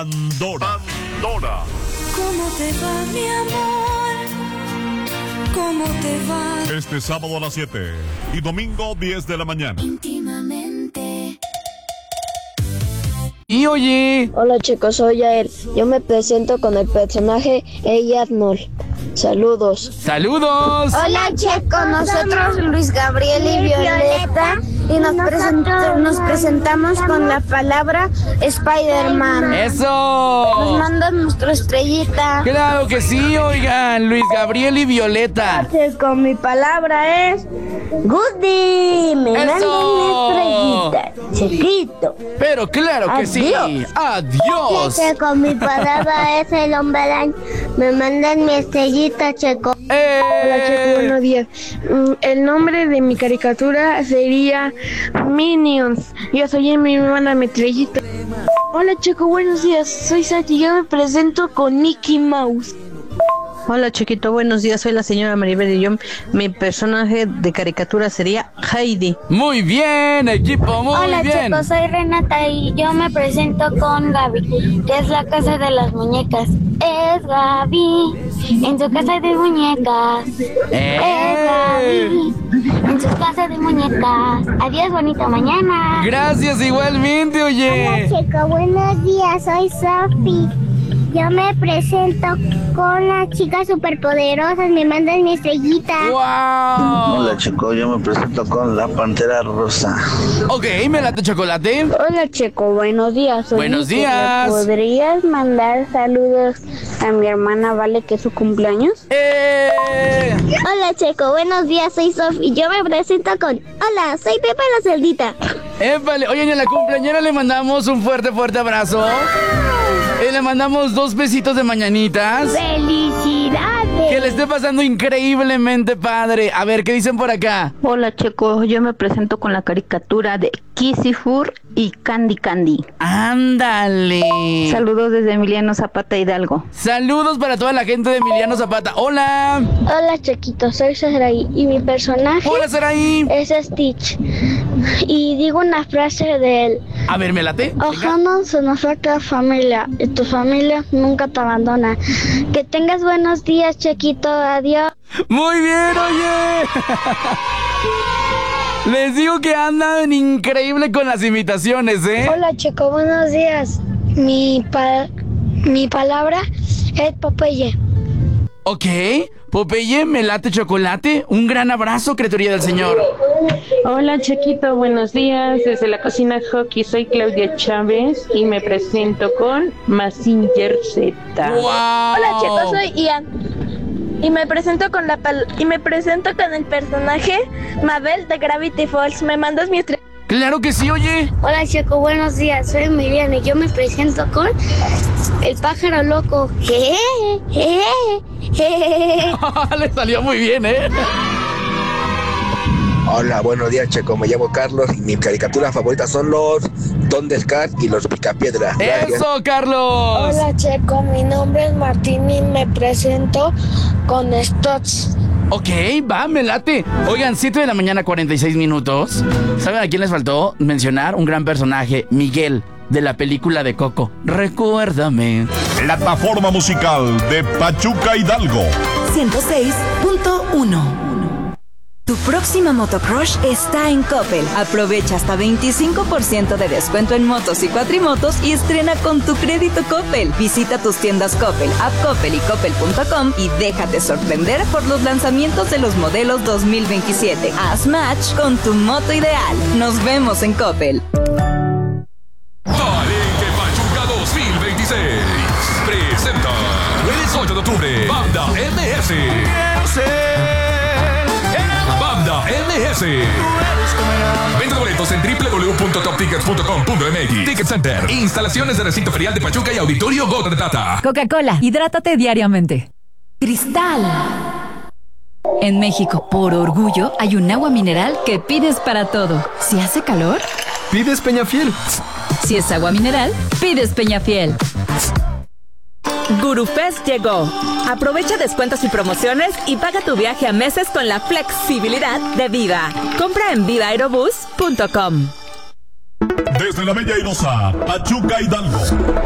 Pandora. ¿Cómo te va, mi amor? ¿Cómo te va? Este sábado a las 7 y domingo 10 de la mañana. Íntimamente. Y oye. Hola chicos, soy Yael. Yo me presento con el personaje Hey Arnold. Saludos. ¡Saludos! Hola chicos, nosotros Luis Gabriel y Violeta y nos presentamos con la palabra Spider-Man. ¡Eso! Nos mandan nuestra estrellita. ¡Claro que sí! Oigan, Luis Gabriel y Violeta. Con mi palabra es Goody. Me mandan ¡Eso! mi estrellita, chiquito. Pero claro que sí. ¡Adiós! Con mi palabra es el hombre araña. Me mandan mi estrellita, Checo. Hola Checo, buenos días. El nombre de mi caricatura sería Minions. Yo soy Emi, me manda mi estrellita. Hola Checo, buenos días. Soy Santi, yo me presento con Mickey Mouse. Hola chiquito, buenos días, soy la señora Maribel y yo, mi personaje de caricatura sería Heidi. Muy bien, equipo, muy Hola bien. chicos, soy Renata y yo me presento con Gaby, que es la casa de las muñecas. Es Gaby, en su casa de muñecas. Es Gaby, en su casa de muñecas. Adiós, bonita mañana. Gracias igualmente, oye. Hola chicos, buenos días, soy Sofi. Yo me presento con las chicas superpoderosas, me mandan mi estrellita. ¡Wow! Hola chicos, yo me presento con la Pantera Rosa. Ok, me late chocolate. Hola Checo, buenos días. Soy Buenos Nico. días. ¿Me podrías mandar saludos a mi hermana Vale, que es su cumpleaños? Hola Checo, buenos días, soy Sofi. Yo me presento con... Hola, soy Pepa la Cerdita. Épale, oye, a la cumpleañera le mandamos un fuerte abrazo. Y le mandamos 2 besitos de mañanitas. ¡Felicidades! Que le esté pasando increíblemente padre. A ver, ¿qué dicen por acá? Hola Checo, yo me presento con la caricatura de Kissifur y Candy Candy. ¡Ándale! Saludos desde Emiliano Zapata Hidalgo. Saludos para toda la gente de Emiliano Zapata. ¡Hola! Hola Chequito, soy Saraí y mi personaje ¡Hola, Saraí! es Stitch. Y digo una frase de él. A ver, ¿me late? Venga. Ojalá se nos falta familia y tu familia nunca te abandona. Que tengas buenos días, Chequito. Adiós. ¡Muy bien, oye! Les digo que andan increíble con las imitaciones, ¿eh? Hola, Checo. Buenos días. Mi palabra es Popeye. Ok, Popeye, me late chocolate. Un gran abrazo, criatura del Señor. Hola Chequito, buenos días, desde la cocina Hockey soy Claudia Chávez y me presento con Mazinger Z. ¡Wow! Hola, Checo. Soy Ian. Y me presento con el personaje Mabel de Gravity Falls. ¿Me mandas mi estrella? ¡Claro que sí, oye! Hola Checo, buenos días, soy Miriam y yo me presento con el pájaro loco. Le salió muy bien, ¿eh? Hola, buenos días Checo, me llamo Carlos y mis caricaturas favoritas son los Thundercats y los Picapiedra. ¡Eso, Carlos! Hola, Checo. Mi nombre es Martín y me presento con Stotz. Ok, va, me late. Oigan, 7 de la mañana, 46 minutos. ¿Saben a quién les faltó mencionar? Un gran personaje, Miguel, de la película de Coco. Recuérdame. Plataforma musical de Pachuca Hidalgo. 106.1. Tu próxima motocrush está en Coppel. Aprovecha hasta 25% de descuento en motos y cuatrimotos y estrena con tu crédito Coppel. Visita tus tiendas Coppel, App Coppel y Coppel.com y déjate sorprender por los lanzamientos de los modelos 2027. Haz match con tu moto ideal. Nos vemos en Coppel. Palenque Pachuca 2026 presenta el 8 de octubre Banda MS. Banda MS. Venta boletos en www.toptickets.com.mx. Ticket Center. Instalaciones de recinto ferial de Pachuca y Auditorio Gota de Plata. Coca-Cola, hidrátate diariamente. Cristal. En México, por orgullo, hay un agua mineral que pides para todo. Si hace calor, pides Peñafiel. Si es agua mineral, pides Peñafiel. GuruFest llegó. Aprovecha descuentos y promociones y paga tu viaje a meses con la flexibilidad de Viva. Compra en vivaaerobus.com. Desde la Bella Airosa, Pachuca Hidalgo.